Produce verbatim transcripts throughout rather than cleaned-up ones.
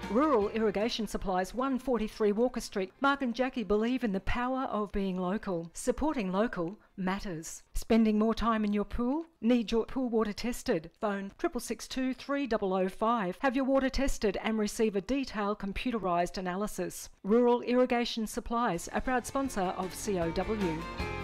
Rural Irrigation Supplies, one forty-three Walker Street. Mark and Jackie believe in the power of being local. Supporting local matters. Spending more time in your pool? Need your pool water tested? Phone six six six two, three zero zero five. Have your water tested and receive a detailed computerised analysis. Rural Irrigation Supplies, a proud sponsor of C O W.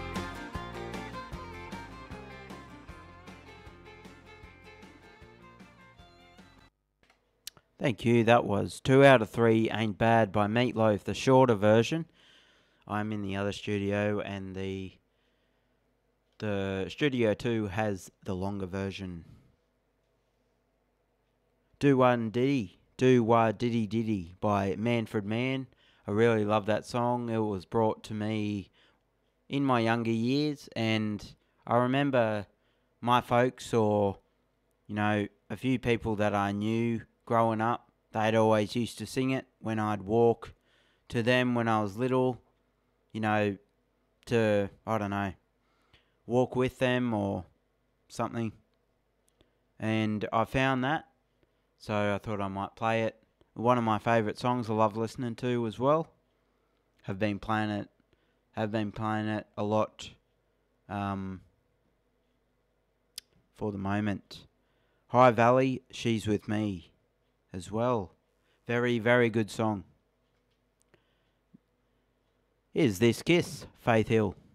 Thank you. That was Two Out of Three Ain't Bad by Meatloaf, the shorter version. I'm in the other studio, and the the Studio two has the longer version. Do One Diddy, Do Wah Diddy Diddy by Manfred Mann. I really love that song. It was brought to me in my younger years, and I remember my folks, or, you know, a few people that I knew growing up, they'd always used to sing it when I'd walk to them when I was little, you know, to, I don't know, walk with them or something. And I found that, so I thought I might play it. One of my favourite songs I love listening to as well. Have been playing it, have been playing it a lot um, for the moment. High Valley, She's With Me as well. Very, very good song. Here's This Kiss, Faith Hill.